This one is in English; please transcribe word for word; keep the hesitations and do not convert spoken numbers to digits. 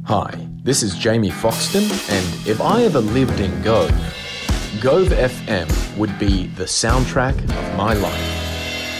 Hi, this is Jamie Foxton, and if I ever lived in Gove, Gove F M would be the soundtrack of my life.